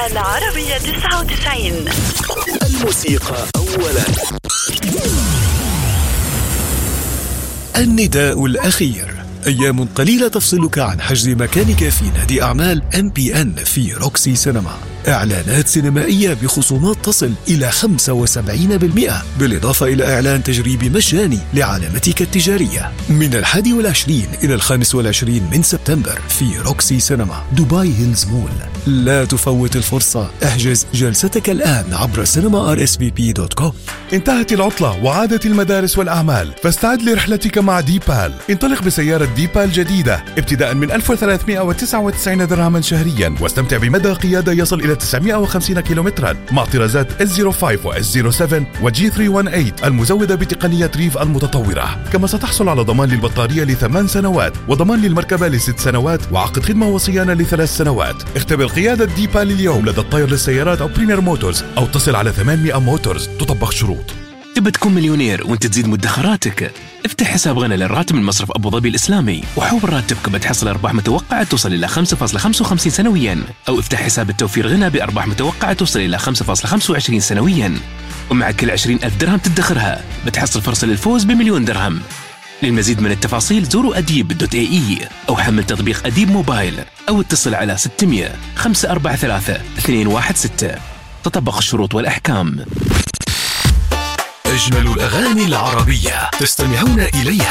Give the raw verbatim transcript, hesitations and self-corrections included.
العربية تسعة وتسعين. الموسيقى أولا. النداء الأخير. أيام قليلة تفصلك عن حجز مكانك في نادي أعمال إم بي إن في روكسي سينما. إعلانات سينمائية بخصومات تصل إلى خمسة وسبعين بالمئة، بالإضافة إلى إعلان تجريبي مجاني لعلامتك التجارية من الحادي والعشرين إلى الخامس والعشرين من سبتمبر في روكسي سينما دبي هيلز مول. لا تفوت الفرصة، احجز جلستك الآن عبر سينما آر إس في بي دوت كوم. انتهت العطلة وعادت المدارس والأعمال، فاستعد لرحلتك مع ديبال. انطلق بسيارة ديبال جديدة ابتداء من ألف وثلاثمئة وتسعة وتسعين درهما شهريا، واستمتع بمدى قيادة يصل إلى تسعمئة وخمسين كيلومترا مع طرازات إس صفر خمسة و إس صفر سبعة و جي ثلاثمئة وثمانية وثمانين المزودة بتقنية ريف المتطورة. كما ستحصل على ضمان للبطارية لثمان سنوات وضمان للمركبة لست سنوات وعقد خدمة وصيانة لثلاث سنوات. اختبر قيادة ديبال اليوم لدى الطير للسيارات أو بريمير موتورز أو اتصل على ثمانمئة موتورز. تطبق شروط. تبى تكون مليونير وانت تزيد مدخراتك؟ افتح حساب غنى للراتب من مصرف أبو ظبي الإسلامي وحول راتبك بتحصل أرباح متوقعة توصل إلى خمسة فاصلة خمسة وخمسين سنويا، أو افتح حساب التوفير غنى بأرباح متوقعة توصل إلى خمسة فاصلة خمسة وعشرين سنويا، ومع كل عشرين ألف درهم تدخرها بتحصل فرصة للفوز بمليون درهم. للمزيد من التفاصيل زوروا أديب دوت إيه إي أو حمل تطبيق أديب موبايل أو اتصل على ستمئة خمسة أربعة ثلاثة اثنين واحد ستة. تطبق الشروط والأحكام. أجمل الأغاني العربية تستمعون إليها